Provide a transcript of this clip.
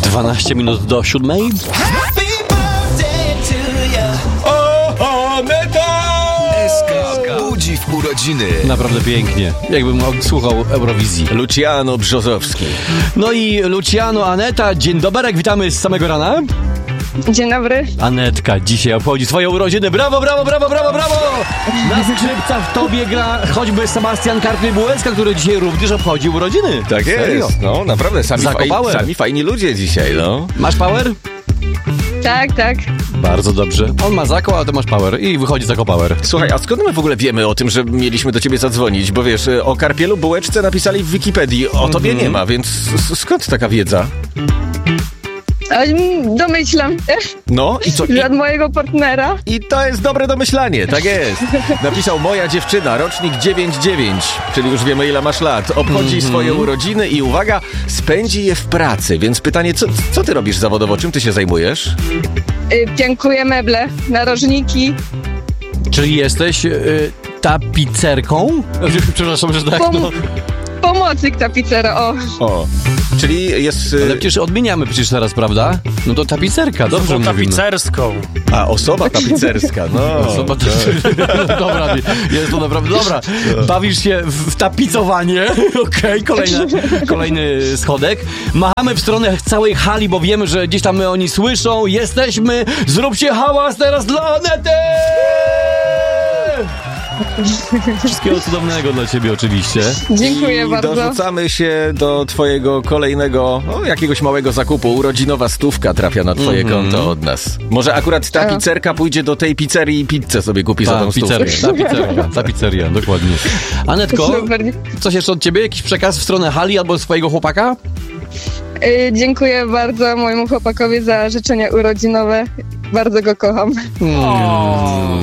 12 minut do 7. SK budzi w urodziny. Naprawdę pięknie. Jakbym słuchał Eurowizji. Luciano Brzozowski. No i Luciano, Aneta, dzień dobry, witamy z samego rana. Dzień dobry. Anetka dzisiaj obchodzi swoje urodziny. Brawo, brawo, brawo, brawo, brawo! Na skrzypcach w tobie gra choćby Sebastian Karpny-Bułecka, który dzisiaj również obchodzi urodziny. Tak Serio? jest. No naprawdę, Zakopałem. sami fajni ludzie dzisiaj, no. Masz power? Tak, tak. Bardzo dobrze. On ma zako, a ty masz power. I wychodzi zako power. Słuchaj, a skąd my w ogóle wiemy o tym, że mieliśmy do ciebie zadzwonić? Bo wiesz, o Karpielu Bułeczce napisali w Wikipedii, o tobie nie ma, więc skąd taka wiedza? Domyślam się, No i co? że od mojego partnera. I to jest dobre domyślanie, tak jest. Napisał moja dziewczyna, rocznik 99, czyli już wiemy ile masz lat. Obchodzi swoje urodziny i uwaga, spędzi je w pracy. Więc pytanie, co ty robisz zawodowo? Czym ty się zajmujesz? Piankuję meble, narożniki. Czyli jesteś tapicerką? Przepraszam, że tak, no. Pomocnik tapicera, o. O, czyli jest... Ale przecież odmieniamy przecież teraz, prawda? No to tapicerka, dobrze mówimy. Tapicerską. A, osoba tapicerska, no. Osoba dobra, jest to naprawdę dobra. Bawisz się w tapicowanie. Okej, kolejny schodek. Machamy w stronę całej hali, bo wiemy, że gdzieś tam my oni słyszą. Jesteśmy. Zróbcie hałas teraz dla Anety! Wszystkiego cudownego dla ciebie oczywiście. Dziękuję I bardzo. dorzucamy się do twojego kolejnego, jakiegoś małego zakupu. Urodzinowa 100 trafia na twoje konto od nas. Może akurat ta pizzerka pójdzie do tej pizzerii i pizzę sobie kupi za tą 100. Ta pizzeria, dokładnie. Anetko, Super. coś jeszcze od ciebie? Jakiś przekaz w stronę hali albo swojego chłopaka? Dziękuję bardzo mojemu chłopakowi za życzenia urodzinowe. Bardzo go kocham.